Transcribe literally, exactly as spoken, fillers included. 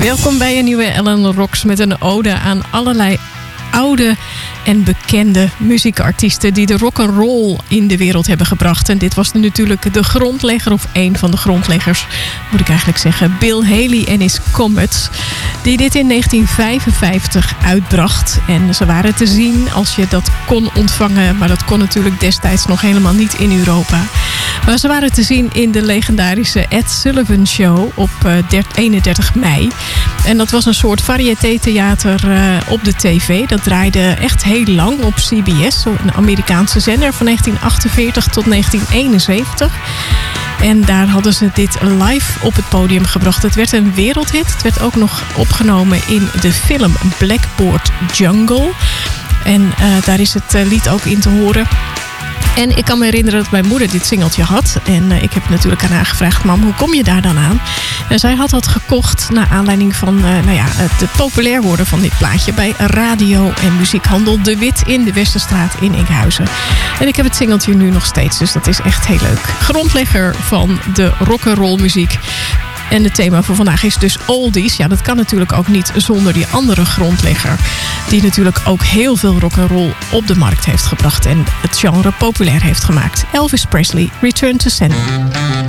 Welkom bij een nieuwe Ellen Rocks met een ode aan allerlei oude en bekende muziekartiesten die de rock'n'roll in de wereld hebben gebracht. En dit was natuurlijk de grondlegger, of een van de grondleggers, moet ik eigenlijk zeggen, Bill Haley en his Comets, die dit in negentien vijfenvijftig uitbracht. En ze waren te zien als je dat kon ontvangen, maar dat kon natuurlijk destijds nog helemaal niet in Europa. Maar ze waren te zien in de legendarische Ed Sullivan Show op eenendertig mei. En dat was een soort variété-theater op de tv. Dat draaide echt heel lang op C B S, een Amerikaanse zender, van negentien achtenveertig tot negentien eenenzeventig. En daar hadden ze dit live op het podium gebracht. Het werd een wereldhit. Het werd ook nog opgenomen in de film Blackboard Jungle. En uh, daar is het uh, lied ook in te horen. En ik kan me herinneren dat mijn moeder dit singeltje had. En uh, ik heb natuurlijk aan haar gevraagd: mam, hoe kom je daar dan aan? En zij had dat gekocht naar aanleiding van uh, nou ja, het populair worden van dit plaatje bij radio- en muziekhandel De Wit in de Westerstraat in Enkhuizen. En ik heb het singeltje nu nog steeds, dus dat is echt heel leuk. Grondlegger van de rock'n'roll muziek. En het thema voor vandaag is dus oldies. Ja, dat kan natuurlijk ook niet zonder die andere grondlegger, die natuurlijk ook heel veel rock'n'roll op de markt heeft gebracht en het genre populair heeft gemaakt. Elvis Presley, Return to Sender.